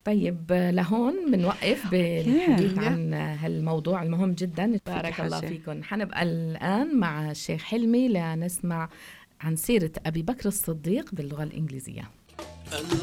طيب لهون بنوقف بالحديث عن هالموضوع المهم جدا. بارك الله فيكم. حنبقى الآن مع الشيخ حلمي لنسمع عن سيرة أبي بكر الصديق باللغة الإنجليزية.